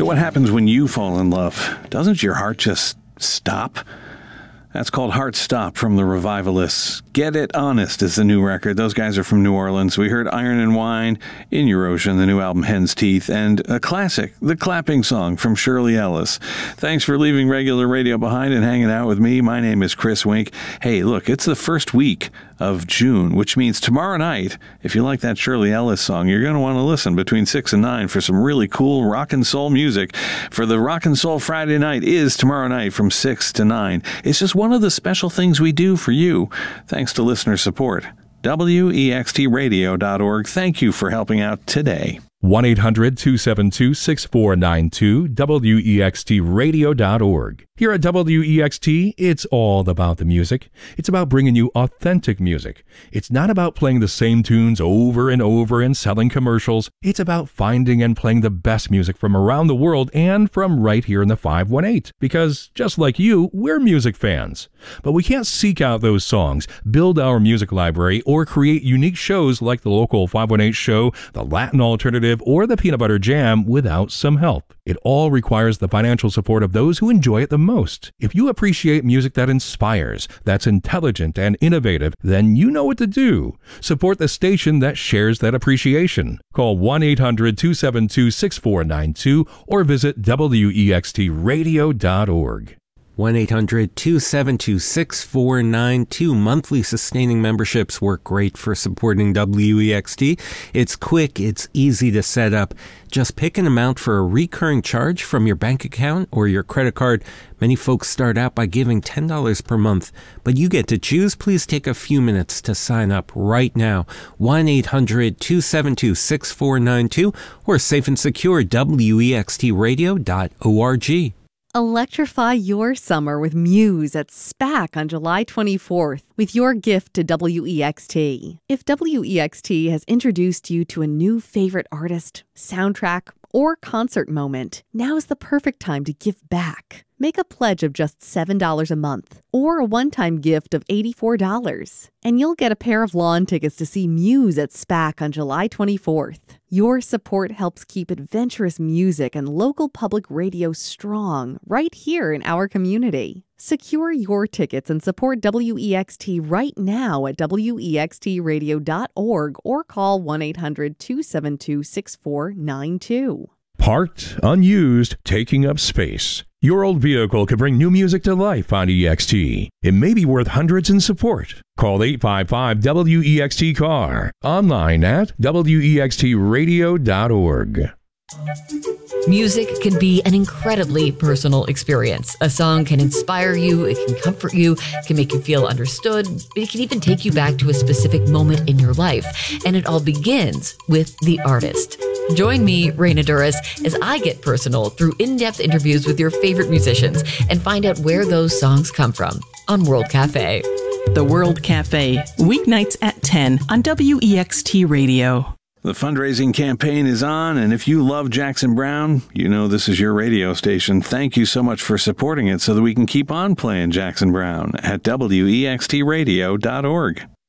So what happens when you fall in love? Doesn't your heart just stop? That's called Heart Stop from the Revivalists. Get It Honest is the new record. Those guys are from New Orleans. We heard Iron and Wine, In Your Ocean, the new album Hen's Teeth, and a classic, The Clapping Song from Shirley Ellis. Thanks for leaving regular radio behind and hanging out with me. My name is Chris Wink. Hey, look, it's the first week of June, which means tomorrow night, if you like that Shirley Ellis song, you're going to want to listen between 6 and 9 for some really cool rock and soul music. For the Rock and Soul Friday night is tomorrow night from 6 to 9. It's just one of the special things we do for you, thanks to listener support. WEXTradio.org. Thank you for helping out today. 1-800-272-6492, WEXTradio.org. Here at WEXT, it's all about the music. It's about bringing you authentic music. It's not about playing the same tunes over and over and selling commercials. It's about finding and playing the best music from around the world and from right here in the 518. Because, just like you, we're music fans. But we can't seek out those songs, build our music library, or create unique shows like the local 518 show, the Latin Alternative, or the Peanut Butter Jam without some help. It all requires the financial support of those who enjoy it the most. If you appreciate music that inspires, that's intelligent and innovative, then you know what to do. Support the station that shares that appreciation. Call 1-800-272-6492 or visit WEXTradio.org. 1-800-272-6492. Monthly sustaining memberships work great for supporting WEXT. It's quick, it's easy to set up. Just pick an amount for a recurring charge from your bank account or your credit card. Many folks start out by giving $10 per month, but you get to choose. Please take a few minutes to sign up right now. 1-800-272-6492 or safe and secure WEXTradio.org. Electrify your summer with Muse at SPAC on July 24th with your gift to WEXT. If WEXT has introduced you to a new favorite artist, soundtrack, or concert moment, now is the perfect time to give back. Make a pledge of just $7 a month or a one-time gift of $84, and you'll get a pair of lawn tickets to see Muse at SPAC on July 24th. Your support helps keep adventurous music and local public radio strong right here in our community. Secure your tickets and support WEXT right now at WEXTradio.org or call 1-800-272-6492. Parked, unused, taking up space. Your old vehicle could bring new music to life on EXT. It may be worth hundreds in support. Call 855-WEXT-CAR. Online at WEXTradio.org. Music can be an incredibly personal experience. A song can inspire you, it can comfort you, it can make you feel understood, it can even take you back to a specific moment in your life. And it all begins with the artist. Join me, Raina Duras, as I get personal through in-depth interviews with your favorite musicians and find out where those songs come from on World Cafe. The World Cafe, weeknights at 10 on WEXT Radio. The fundraising campaign is on, and if you love Jackson Browne, you know this is your radio station. Thank you so much for supporting it so that we can keep on playing Jackson Browne at WEXTradio.org.